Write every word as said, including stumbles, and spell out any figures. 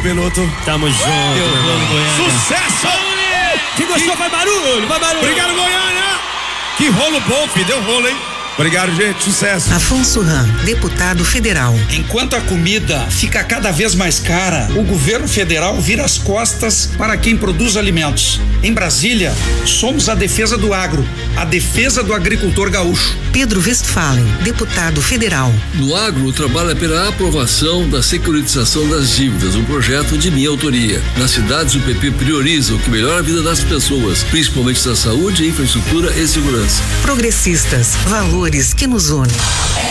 Beloto. Tamo junto, meu Sucesso! Quem gostou, vai barulho, vai barulho. Obrigado, Goiânia. Que rolo bom, filho, deu rolo, hein? Obrigado, gente, sucesso. Afonso Ram, deputado federal. Enquanto a comida fica cada vez mais cara, o governo federal vira as costas para quem produz alimentos. Em Brasília, somos a defesa do agro, a defesa do agricultor gaúcho. Pedro Westphalen, deputado federal. No agro, o trabalho é pela aprovação da securitização das dívidas, um projeto de minha autoria. Nas cidades, o P P prioriza o que melhora a vida das pessoas, principalmente da saúde, infraestrutura e segurança. Progressistas, valores que nos unem.